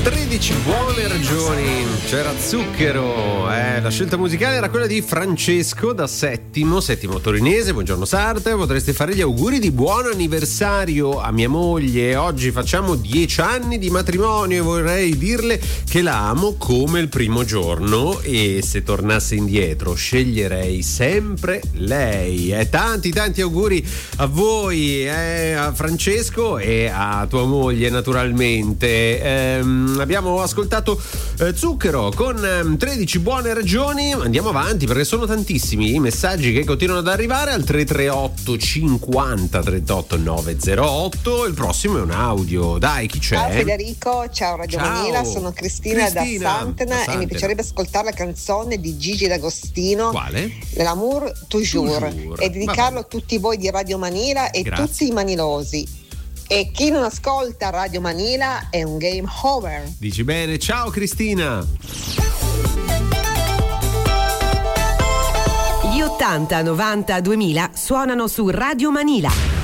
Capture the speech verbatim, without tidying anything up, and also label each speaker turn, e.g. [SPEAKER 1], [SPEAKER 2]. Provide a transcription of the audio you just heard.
[SPEAKER 1] tredici buone ragioni, c'era Zucchero, eh, la scelta musicale era quella di Francesco da Settimo, Settimo Torinese. Buongiorno Sarta, potreste fare gli auguri di buon anniversario a mia moglie, oggi facciamo dieci anni di matrimonio e vorrei dirle che la amo come il primo giorno e se tornasse indietro sceglierei sempre lei. Eh, tanti tanti auguri a voi, eh, a Francesco e a tua moglie naturalmente. Ehm, abbiamo ascoltato eh, Zucchero con eh, tredici buone ragioni. Andiamo avanti perché sono tantissimi i messaggi che continuano ad arrivare al tre tre otto cinquanta trentotto novecentotto. Il prossimo è un audio, dai, chi c'è?
[SPEAKER 2] Ciao Federico, ciao Radio
[SPEAKER 1] Ciao.
[SPEAKER 2] Manila, sono Cristina,
[SPEAKER 1] Cristina
[SPEAKER 2] da Santena,
[SPEAKER 1] da Santena
[SPEAKER 2] e mi piacerebbe ascoltare la canzone di Gigi D'Agostino.
[SPEAKER 1] Quale?
[SPEAKER 2] L'amour toujours,
[SPEAKER 1] Toujours.
[SPEAKER 2] e dedicarlo a tutti voi di Radio Manila e
[SPEAKER 1] Grazie.
[SPEAKER 2] tutti i manilosi. E chi non ascolta Radio Manila è un game over.
[SPEAKER 1] Dici bene, ciao Cristina.
[SPEAKER 3] Gli ottanta, novanta, duemila suonano su Radio Manila.